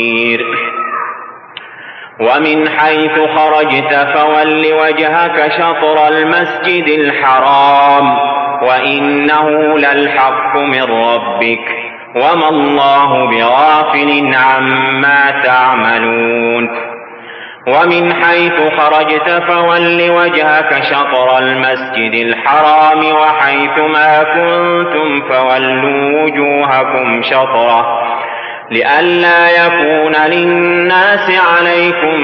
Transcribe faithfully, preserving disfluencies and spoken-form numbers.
ومن حيث خرجت فول وجهك شطر المسجد الحرام وإنه للحق من ربك وما الله بغافل عما تعملون. ومن حيث خرجت فول وجهك شطر المسجد الحرام وحيث ما كنتم فولوا وجوهكم شطره لئلا يكون للناس عليكم